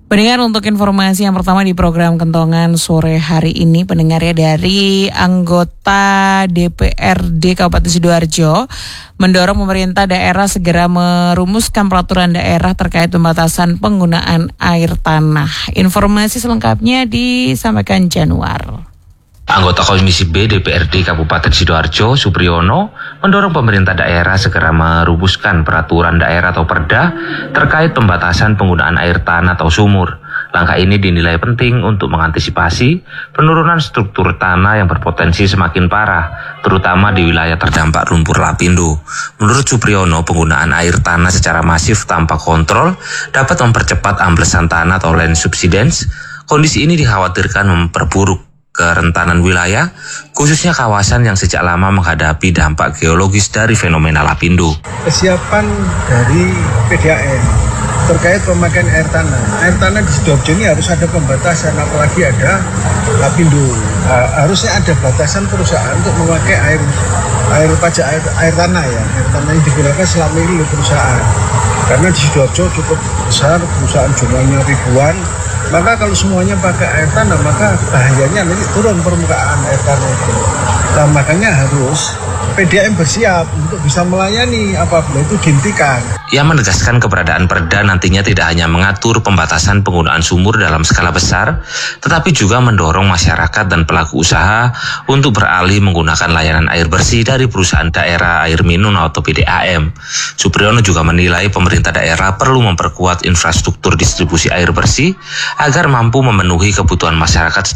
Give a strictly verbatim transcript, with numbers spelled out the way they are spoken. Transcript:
Pendengar, untuk informasi yang pertama di program Kentongan sore hari ini, pendengar ya, dari anggota D P R D Kabupaten Sidoarjo mendorong pemerintah daerah segera merumuskan peraturan daerah terkait pembatasan penggunaan air tanah. Informasi selengkapnya disampaikan Januar. Anggota Komisi B D P R D Kabupaten Sidoarjo, Supriyono, mendorong pemerintah daerah segera merumuskan peraturan daerah atau perda terkait pembatasan penggunaan air tanah atau sumur. Langkah ini dinilai penting untuk mengantisipasi penurunan struktur tanah yang berpotensi semakin parah, terutama di wilayah terdampak lumpur lapindo. Menurut Supriyono, penggunaan air tanah secara masif tanpa kontrol dapat mempercepat amblesan tanah atau land subsidence. Kondisi ini dikhawatirkan memperburuk kerentanan wilayah, khususnya kawasan yang sejak lama menghadapi dampak geologis dari fenomena lapindo. Kesiapan dari P D A M terkait pemakaian air tanah. Air tanah di Sidoarjo ini harus ada pembatasan, apalagi ada lapindo. Nah, harusnya ada batasan perusahaan untuk memakai air air pajak air, air tanah ya. Air tanah yang digunakan selama ini oleh perusahaan. Karena di Sidoarjo cukup besar, perusahaan jumlahnya ribuan. Maka kalau semuanya pakai air tanah, maka bahayanya nanti turun permukaan air tanah itu. Nah, makanya harus P D A M bersiap untuk bisa melayani apabila itu dihentikan. Ia menegaskan keberadaan perda nantinya tidak hanya mengatur pembatasan penggunaan sumur dalam skala besar, tetapi juga mendorong masyarakat dan pelaku usaha untuk beralih menggunakan layanan air bersih dari perusahaan daerah air minum atau P D A M. Supriyono juga menilai pemerintah daerah perlu memperkuat infrastruktur distribusi air bersih agar mampu memenuhi kebutuhan masyarakat